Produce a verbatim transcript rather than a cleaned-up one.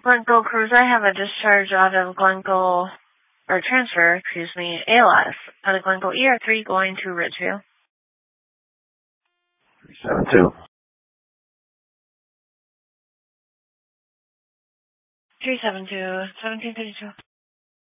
Glencoe Cruise, I have a discharge out of Glencoe, or transfer, excuse me, A L S, out of Glencoe E R three going to Ridgeview. seven two. three seven two, seventeen thirty-two.